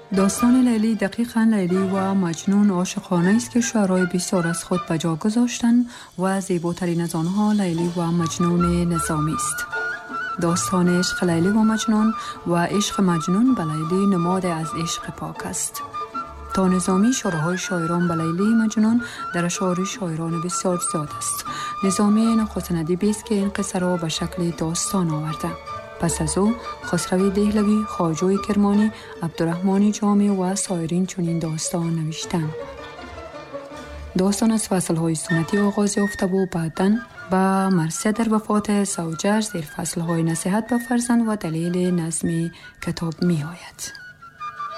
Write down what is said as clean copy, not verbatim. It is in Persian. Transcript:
داستان لیلی دقیقاً لیلی و مجنون عاشقانه است که شعرای بسیار از خود به جا گذاشتند و زیباترین از آنها لیلی و مجنون نظامی است. داستان عشق لیلی و مجنون و عشق مجنون به لیلی نماد از عشق پاک است. تا نظامی شعرهای شاعران به لیلی مجنون در اشعار شاعران بسیار زیاد است. نظامی نخست ادیبی است که این قصه را به شکل داستان آورده. پس از او خسروی دهلوی، خواجوی کرمانی، عبدالرحمن جامی و سایرین چنین داستان نوشتند. داستان از فصلهای سنتی آغاز یافته و بعداً با مرثیه در وفات زوجش زیر فصلهای نصیحت به فرزند و دلیل نظم کتاب می آید.